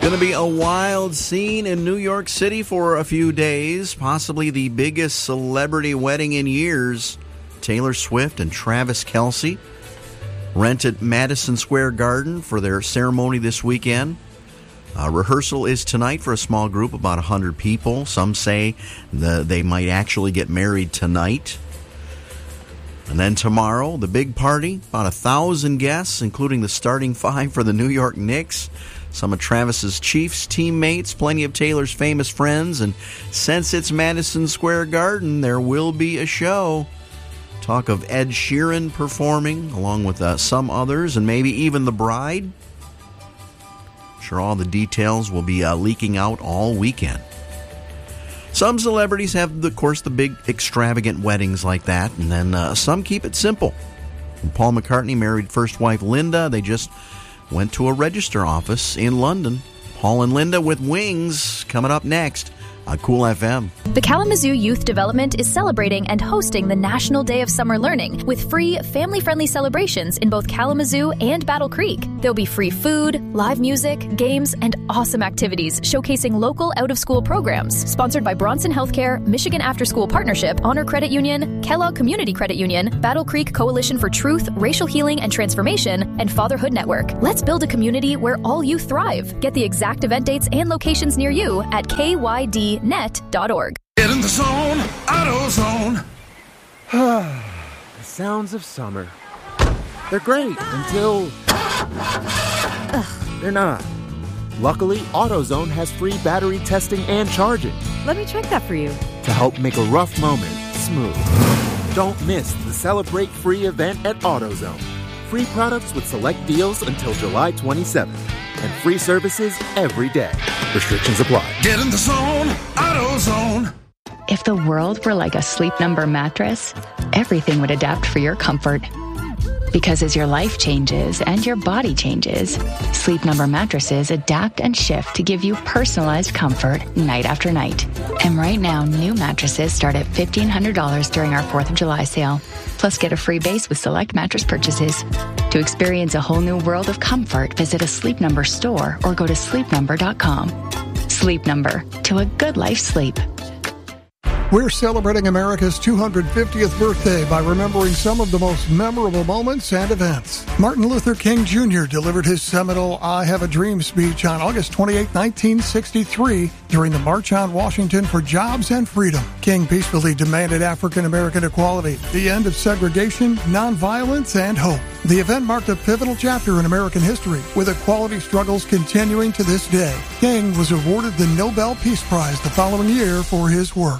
Going to be a wild scene in New York City for a few days, possibly the biggest celebrity wedding in years. Taylor Swift and Travis Kelce rented Madison Square Garden for their ceremony this weekend. Rehearsal is tonight for a small group, about 100 people. Some say they might actually get married tonight. And then tomorrow, the big party, about 1,000 guests, including the starting five for the New York Knicks, some of Travis's Chiefs teammates, plenty of Taylor's famous friends, and since it's Madison Square Garden, there will be a show. Talk of Ed Sheeran performing, along with some others, and maybe even the bride. Sure, all the details will be leaking out all weekend. Some celebrities have, of course, the big extravagant weddings like that, and then some keep it simple. When Paul McCartney married first wife Linda, they just went to a register office in London. Paul and Linda with Wings coming up next on Cool FM. The Kalamazoo Youth Development is celebrating and hosting the National Day of Summer Learning with free, family-friendly celebrations in both Kalamazoo and Battle Creek. There'll be free food, live music, games, and awesome activities showcasing local out-of-school programs. Sponsored by Bronson Healthcare, Michigan After School Partnership, Honor Credit Union, Kellogg Community Credit Union, Battle Creek Coalition for Truth, Racial Healing and Transformation, and Fatherhood Network. Let's build a community where all youth thrive. Get the exact event dates and locations near you at kydnet.org. Get in the zone, AutoZone. The sounds of summer. They're great until they're not. Luckily, AutoZone has free battery testing and charging. Let me check that for you. To help make a rough moment smooth. Don't miss the Celebrate Free event at AutoZone. Free products with select deals until July 27th. And free services every day. Restrictions apply. Get in the zone, AutoZone. If the world were like a Sleep Number mattress, everything would adapt for your comfort. Because as your life changes and your body changes, Sleep Number mattresses adapt and shift to give you personalized comfort night after night. And right now, new mattresses start at $1,500 during our 4th of July sale. Plus, get a free base with select mattress purchases. To experience a whole new world of comfort, visit a Sleep Number store or go to sleepnumber.com. Sleep Number, to a good life sleep. We're celebrating America's 250th birthday by remembering some of the most memorable moments and events. Martin Luther King Jr. delivered his seminal I Have a Dream speech on August 28, 1963, during the March on Washington for Jobs and Freedom. King peacefully demanded African-American equality, the end of segregation, nonviolence, and hope. The event marked a pivotal chapter in American history, with equality struggles continuing to this day. King was awarded the Nobel Peace Prize the following year for his work.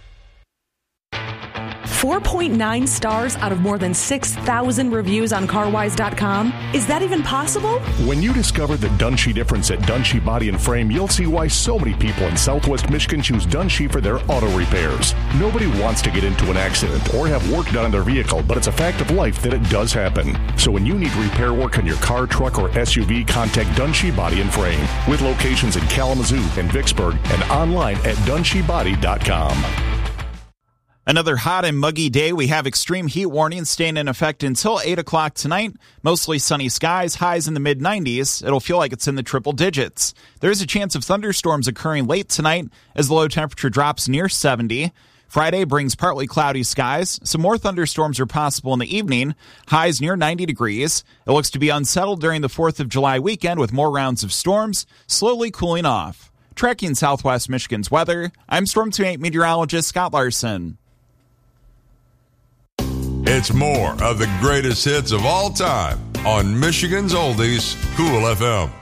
4.9 stars out of more than 6,000 reviews on CarWise.com. Is that even possible? When you discover the Dunshee difference at Dunshee Body and Frame, you'll see why so many people in Southwest Michigan choose Dunshee for their auto repairs. Nobody wants to get into an accident or have work done on their vehicle, but it's a fact of life that it does happen. So when you need repair work on your car, truck, or SUV, contact Dunshee Body and Frame, with locations in Kalamazoo and Vicksburg and online at DunsheeBody.com. Another hot and muggy day. We have extreme heat warnings staying in effect until 8 o'clock tonight. Mostly sunny skies, highs in the mid-90s. It'll feel like it's in the triple digits. There's a chance of thunderstorms occurring late tonight as the low temperature drops near 70. Friday brings partly cloudy skies. Some more thunderstorms are possible in the evening. Highs near 90 degrees. It looks to be unsettled during the 4th of July weekend with more rounds of storms, slowly cooling off. Tracking Southwest Michigan's weather, I'm Storm Team 8 meteorologist Scott Larson. It's more of the greatest hits of all time on Michigan's Oldies, Cool FM.